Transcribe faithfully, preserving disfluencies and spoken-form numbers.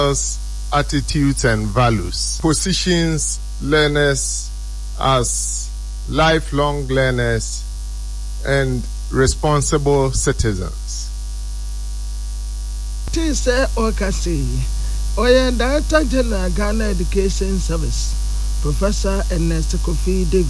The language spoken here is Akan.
attitudes and values, positions learners as lifelong learners and responsible citizens. Tisa Okasi, Oya Director General Ghana Education Service, Professor Ernest Kofi David.